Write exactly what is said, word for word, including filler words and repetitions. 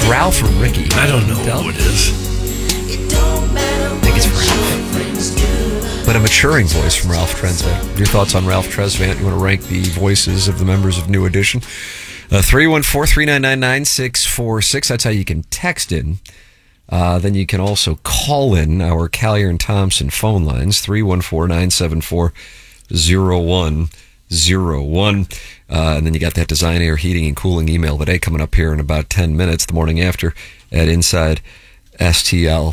Ralph or Ricky? I don't know Tell? who it is. I think it's Ralph. But a maturing voice from Ralph Tresvant. Your thoughts on Ralph Tresvant? You want to rank the voices of the members of New Edition? Uh, three one four, three nine nine, nine six four six. That's how you can text in. Uh, then you can also call in our Callier and Thompson phone lines, three one four, nine seven four, zero one zero one. Uh, and then you got that Design Air Heating and Cooling email today coming up here in about ten minutes, the morning after, at inside S T L